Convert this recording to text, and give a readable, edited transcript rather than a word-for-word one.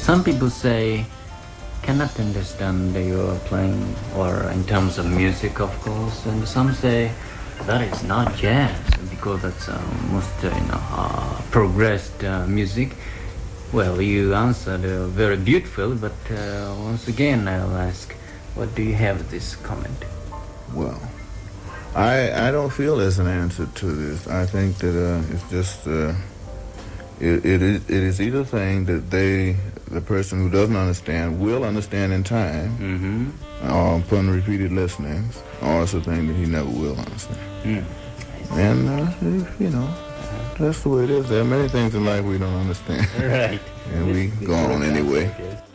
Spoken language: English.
Some people say cannot understand you're playing, or in terms of music, of course, and some say that is not jazz because that's most progressed music. Well, you answered very beautiful, but once again I'll ask, what do you have this comment? Well, I don't feel there's an answer to this. I think that it's just it is either thing that the person who doesn't understand will understand in time, upon repeated listenings, or it's a thing that he never will understand. And that's the way it is. There are many things in life we don't understand. Right. And we go on anyway.